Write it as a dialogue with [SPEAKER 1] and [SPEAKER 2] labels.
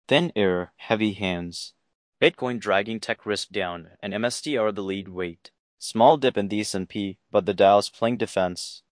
[SPEAKER 1] Thin air, heavy hands. Bitcoin dragging tech risk down, and MSTR the lead weight. Small dip in the S&P, but the Dow's playing defense.